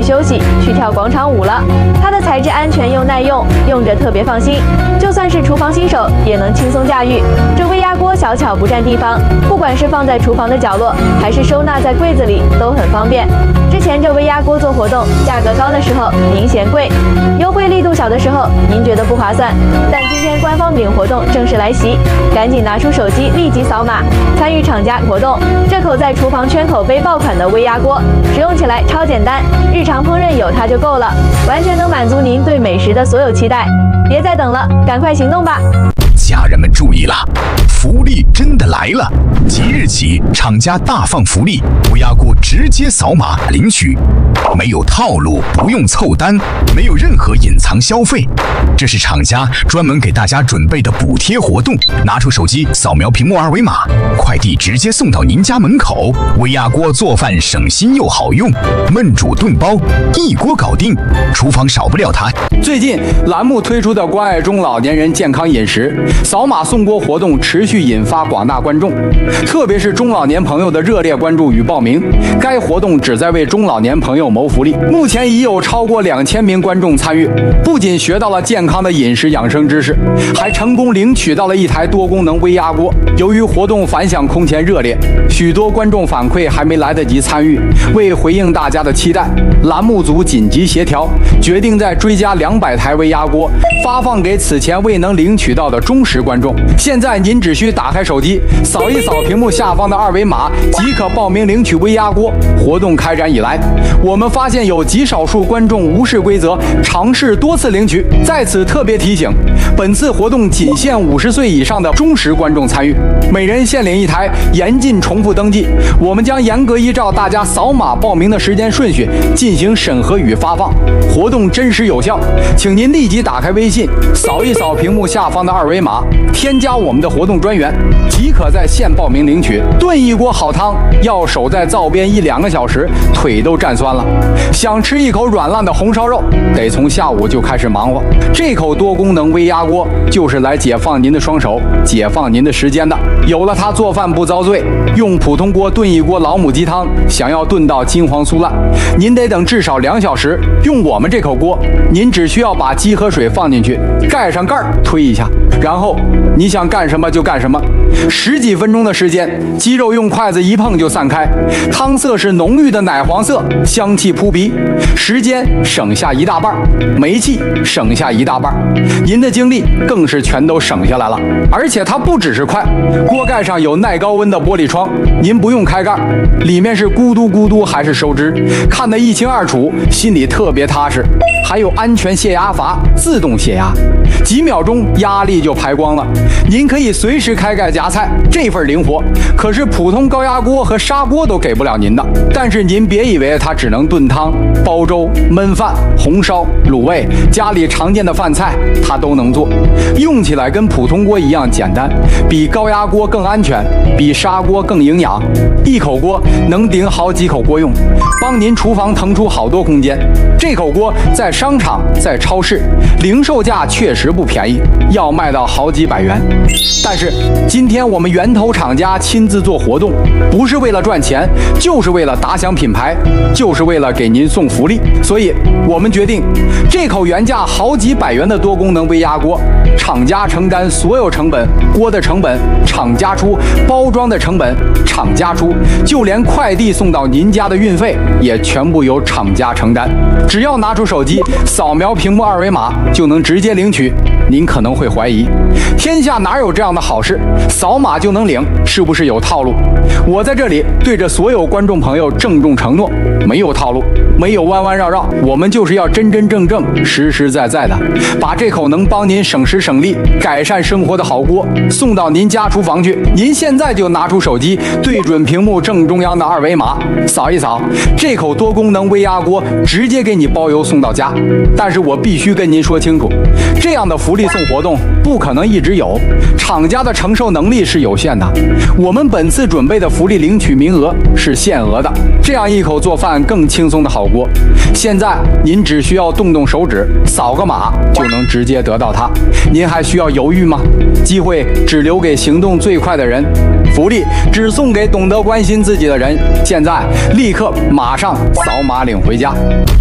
休息，去跳广场舞了。它的材质安全又耐用，用着特别放心，就算是厨房新手也能轻松驾驭。这微压锅小巧不占地方，不管是放在厨房的角落，还是收纳在柜子里，都很方便。之前这微压锅做活动，价格高的时候您嫌贵，优惠力度小的时候您觉得不划算。但今天官方领活动正式来袭，赶紧拿出手机立即扫码参与厂家活动。这口在厨房圈口杯爆款的微压锅，使用起来超简单，日常烹饪有它就够了，完全能满足您对美食的所有期待。别再等了，赶快行动吧！ 家人们注意了，福利真的来了！即日起，厂家大放福利，微压锅直接扫码领取，没有套路，不用凑单，没有任何隐藏消费。这是厂家专门给大家准备的补贴活动，拿出手机扫描屏幕二维码，快递直接送到您家门口。微压锅做饭省心又好用，焖煮炖煲一锅搞定，厨房少不了它。 最近栏目推出的关爱中老年人健康饮食扫码送锅活动持续引发广大观众，特别是中老年朋友的热烈关注与报名。该活动旨在为中老年朋友谋福利，目前已有超过2000名观众参与，不仅学到了健康的饮食养生知识，还成功领取到了一台多功能微压锅。由于活动反响空前热烈，许多观众反馈还没来得及参与。为回应大家的期待，栏目组紧急协调，决定再追加200台微压锅，发放给此前未能领取到的忠实观众。现在您只需打开手机，扫一扫屏幕下方的二维码，即可报名领取微压锅。活动开展以来，我们发现有极少数观众无视规则，尝试多次领取。在此特别提醒，本次活动仅限50岁以上的忠实观众参与，每人限领一台，严禁重复登记。我们将严格依照大家扫码报名的时间顺序进行审核与发放，活动真实有效。请您立即打开微信，扫一扫屏幕下方的二维码，添加我们的活动专员，即可在线报名领取。炖一锅好汤要守在灶边1-2个小时，腿都站酸了。想吃一口软烂的红烧肉，得从下午就开始忙活。这口多功能微压锅就是来解放您的双手，解放您的时间的。有了它，做饭不遭罪。用普通锅炖一锅老母鸡汤，想要炖到金黄酥烂，您得等至少2小时。用我们这口锅，您只需要把鸡和水放进去，盖上盖儿，推一下，然后你想干什么就干什么。10几分钟的时间，鸡肉用筷子一碰就散开，汤色是浓郁的奶黄色，香气扑鼻，时间省下一大半，煤气省下一大半，您的精力更是全都省下来了。而且它不只是快，锅盖上有耐高温的玻璃窗，您不用开盖，里面是咕嘟咕嘟还是收汁，看得一清二楚，心里特别踏实。还有安全泄压阀，自动泄压，几秒钟压力就排光了。您可以随时开盖夹菜，这份灵活可是普通高压锅和砂锅都给不了您的。但是您别以为它只能炖汤、煲粥、焖饭、红烧、卤味，家里常见的饭菜它都能做，用起来跟普通锅一样简单，比高压锅更安全，比砂锅更营养。一口锅能顶好几口锅用，帮您厨房腾出好多空间。这口锅在商场、在超市零售价确实不便宜，要卖到好几百元。但是今天我们源头厂家亲自做活动，不是为了赚钱，就是为了打响品牌，就是为了给您送福利。所以我们决定，这口原价好几百元的多功能微压锅，厂家承担所有成本，锅的成本厂家出，包装的成本厂家出，就连快递送到您家的运费也全部由厂家承担。只要拿出手机扫描屏幕二维码就能直接领取。您可能会怀疑，天下哪有这样的好事？扫码就能领，是不是有套路？我在这里对着所有观众朋友郑重承诺，没有套路，没有弯弯绕绕，我们就是要真真正正、实实在在的把这口能帮您省时省力、改善生活的好锅送到您家厨房去。您现在就拿出手机，对准屏幕正中央的二维码，扫一扫，这口多功能微压锅直接给你包邮送到家。但是我必须跟您说清楚，这样的福利送活动不可能一直有，厂家的承受能力是有限的。我们本次准备的福利领取名额是限额的，这样一口做饭更轻松的好锅，现在您只需要动动手指，扫个码就能直接得到它。您还需要犹豫吗？机会只留给行动最快的人，福利只送给懂得关心自己的人。现在立刻马上扫码领回家。